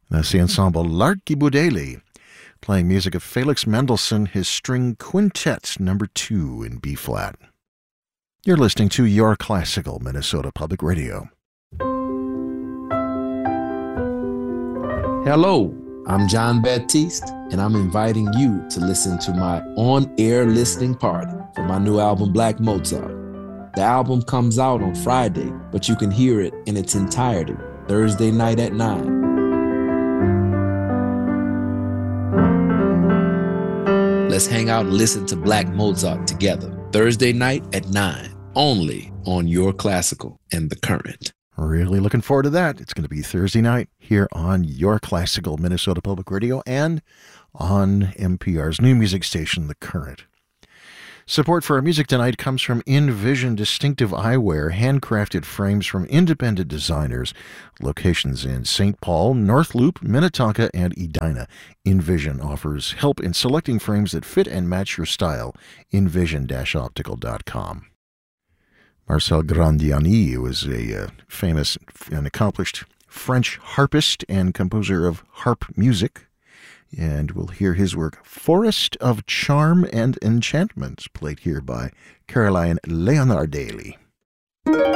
That's the ensemble L'Archibudeli, playing music of Felix Mendelssohn, his string quintet number 2 in B-flat. You're listening to Your Classical Minnesota Public Radio. Hello, I'm John Baptiste, and I'm inviting you to listen to my on-air listening party for my new album, Black Mozart. The album comes out on Friday, but you can hear it in its entirety Thursday night at 9. Let's hang out and listen to Black Mozart together Thursday night at 9, only on Your Classical and The Current. Really looking forward to that. It's going to be Thursday night here on Your Classical Minnesota Public Radio and on NPR's new music station, The Current. Support for our music tonight comes from InVision Distinctive Eyewear, handcrafted frames from independent designers. Locations in St. Paul, North Loop, Minnetonka, and Edina. InVision offers help in selecting frames that fit and match your style. InVision-optical.com. Marcel Grandiani was a famous and accomplished French harpist and composer of harp music. And we'll hear his work, Forest of Charm and Enchantment, played here by Caroline Leonardelli.